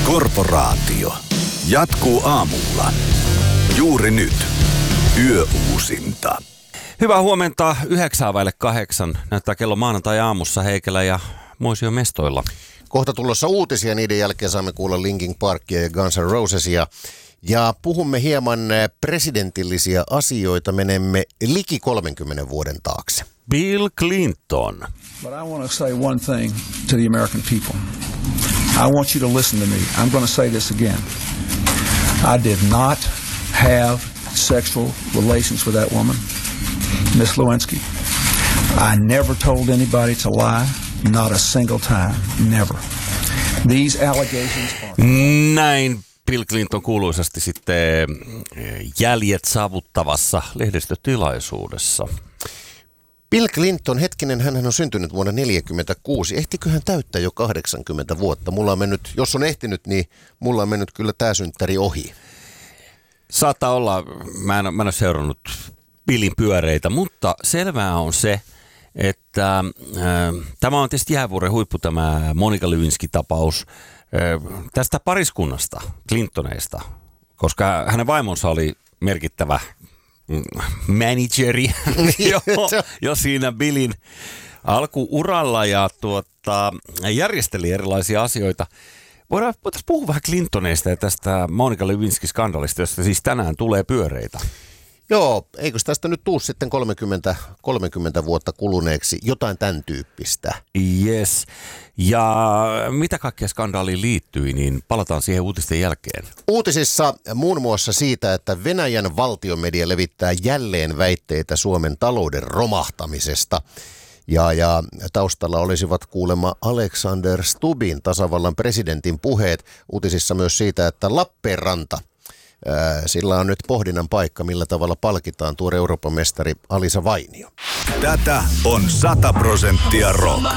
Korporaatio jatkuu aamulla. Juuri nyt. Yöuusinta. Hyvää huomenta 7:08. Näyttää kello maanantai-aamussa Heikelä ja Moisio mestoilla. Kohta tulossa uutisia, niiden jälkeen saamme kuulla Linkin Parkia ja Guns N' Rosesia. Ja puhumme hieman presidentillisiä asioita, menemme liki 30 vuoden taakse. Bill Clinton. But I want to say one thing to the American people. I want you to listen to me. I'm going to say this again. I did not have sexual relations with that woman, Miss Lewinsky. I never told anybody to lie, not a single time, never. These allegations are... Näin Bill Clinton kuuluisasti sitten jäljet saavuttavassa lehdistötilaisuudessa. Bill Clinton, hän on syntynyt vuonna 1946. Ehtikö hän täyttää jo 80 vuotta? Mulla on mennyt, jos on ehtinyt, niin mulla on mennyt kyllä tää synttäri ohi. Saattaa olla, mä en ole seurannut Billin pyöreitä, mutta selvää on se, että tämä on tietysti jäävuoren huippu, tämä Monica Lewinsky-tapaus tästä pariskunnasta, Clintoneista, koska hänen vaimonsa oli merkittävä manageri jo siinä Billin alkuuralla ja järjesteli erilaisia asioita. Voitaisiin puhua vähän Clintoneista ja tästä Monica Lewinsky-skandaalista, josta siis tänään tulee pyöreitä. Joo, eikö tästä nyt tuu sitten 30 vuotta kuluneeksi jotain tämän tyyppistä? Yes. Ja mitä kaikkea skandaaliin liittyy, niin palataan siihen uutisten jälkeen. Uutisissa muun muassa siitä, että Venäjän valtiomedia levittää jälleen väitteitä Suomen talouden romahtamisesta. Ja taustalla olisivat kuulemma Alexander Stubbin, tasavallan presidentin puheet. Uutisissa myös siitä, että Lappeenranta, sillä on nyt pohdinnan paikka, millä tavalla palkitaan tuore Euroopan mestari Alisa Vainio. Tätä on 100% rock.